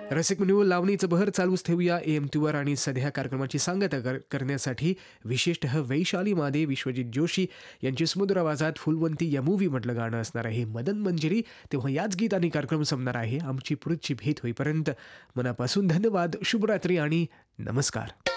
रसिक म्हणू लावणीचं बहर चालूच ठेवूया AM2 वर आणि सध्या कार्यक्रमाची सांगता करण्यासाठी विशेषतः वैशाली मादे, विश्वजित जोशी यांची सुमधुर आवाजात फुलवंती या मूव्ही म्हटलं गाणं असणार आहे मदन मंजिरी. तेव्हा याच गीताने कार्यक्रम संपणार आहे. आमची पुढची भेट होईपर्यंत मनापासून धन्यवाद, शुभरात्री आणि नमस्कार.